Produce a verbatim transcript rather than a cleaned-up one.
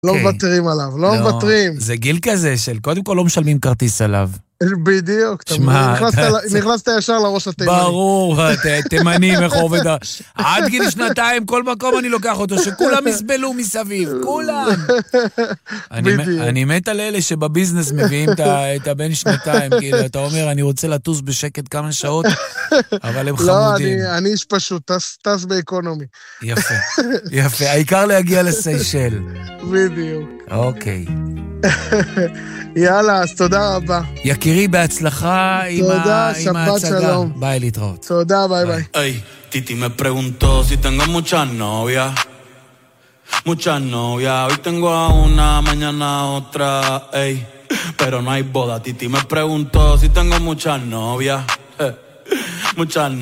לא מוותרים עליו, לא מוותרים. זה גיל כזה של קודם כל לא משלמים כרטיס עליו. בדיוק, נכנסת ישר לראש התימני. ברור, תימני, איך עובד. עד גיל שנתיים, כל מקום אני לוקח אותו, שכולם יסבלו מסביב, כולם. אני מת על אלה שבביזנס מביאים את הבן שנתיים, כאילו, אתה אומר, אני רוצה לטוס בשקט כמה שעות, אבל הם חמודים. לא, אני איש פשוט, טס באקונומי. יפה, יפה, העיקר להגיע לסיישל. בדיוק. אוקיי. יאללה, אז תודה רבה. יקירי, בהצלחה עם ההצגה. ביי, להתראות. תודה, ביי ביי. Ey, Titi me preguntó si tengo muchas novias. Muchas novias. Hoy tengo a una, mañana a otra. Ey, pero no hay boda. Titi me preguntó si tengo muchas novias. Muchas novias.